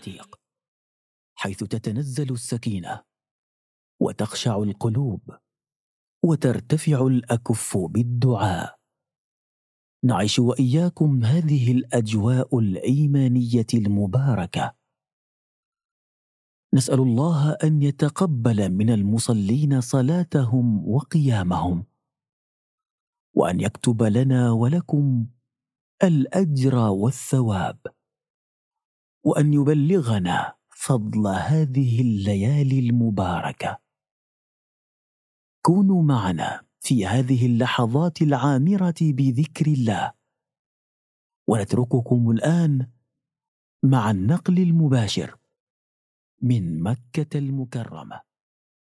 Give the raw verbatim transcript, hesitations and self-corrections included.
العتيق، حيث تتنزل السكينة وتخشع القلوب وترتفع الأكف بالدعاء. نعيش وإياكم هذه الأجواء الإيمانية المباركة. نسأل الله أن يتقبل من المصلين صلاتهم وقيامهم، وأن يكتب لنا ولكم الأجر والثواب، وأن يبلغنا فضل هذه الليالي المباركة. كونوا معنا في هذه اللحظات العامرة بذكر الله، ونترككم الآن مع النقل المباشر من مكة المكرمة.